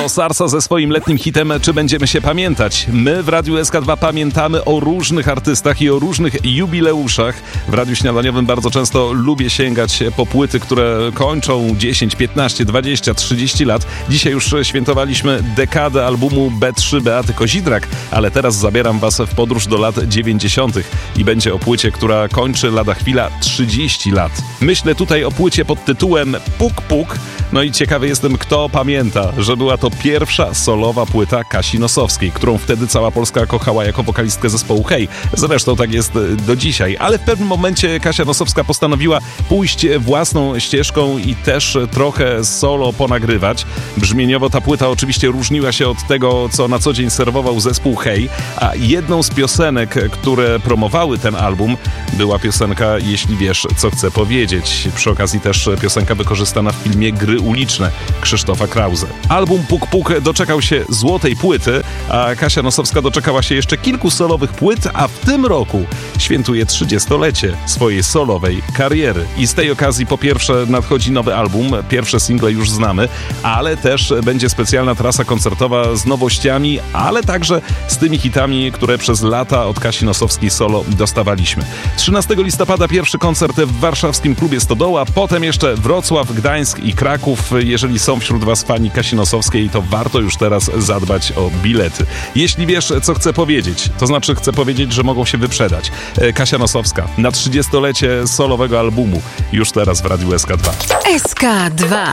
Bruno Sarsa ze swoim letnim hitem Czy będziemy się pamiętać? My w Radiu SK2 pamiętamy o różnych artystach i o różnych jubileuszach. W Radiu Śniadaniowym bardzo często lubię sięgać po płyty, które kończą 10, 15, 20, 30 lat. Dzisiaj już świętowaliśmy dekadę albumu B3 Beaty Kozidrak, ale teraz zabieram was w podróż do lat 90. i będzie o płycie, która kończy lada chwila 30 lat. Myślę tutaj o płycie pod tytułem Puk Puk. No i ciekawy jestem, kto pamięta, że była to pierwsza solowa płyta Kasi Nosowskiej, którą wtedy cała Polska kochała jako wokalistkę zespołu Hej. Zresztą tak jest do dzisiaj. Ale w pewnym momencie Kasia Nosowska postanowiła pójść własną ścieżką i też trochę solo ponagrywać. Brzmieniowo ta płyta oczywiście różniła się od tego, co na co dzień serwował zespół Hej, a jedną z piosenek, które promowały ten album, była piosenka Jeśli wiesz, co chcę powiedzieć. Przy okazji też piosenka wykorzystana w filmie Gry uliczne Krzysztofa Krause. Album Puk Puk doczekał się złotej płyty, a Kasia Nosowska doczekała się jeszcze kilku solowych płyt, a w tym roku świętuje 30-lecie swojej solowej kariery. I z tej okazji po pierwsze nadchodzi nowy album, pierwsze single już znamy, ale też będzie specjalna trasa koncertowa z nowościami, ale także z tymi hitami, które przez lata od Kasi Nosowskiej solo dostawaliśmy. 13 listopada pierwszy koncert w warszawskim klubie Stodoła, potem jeszcze Wrocław, Gdańsk i Kraków. Jeżeli są wśród was fani Kasi Nosowskiej, to warto już teraz zadbać o bilety. Jeśli wiesz, co chcę powiedzieć, to znaczy chcę powiedzieć, że mogą się wyprzedać. Kasia Nosowska na 30-lecie solowego albumu już teraz w Radiu SK2. SK2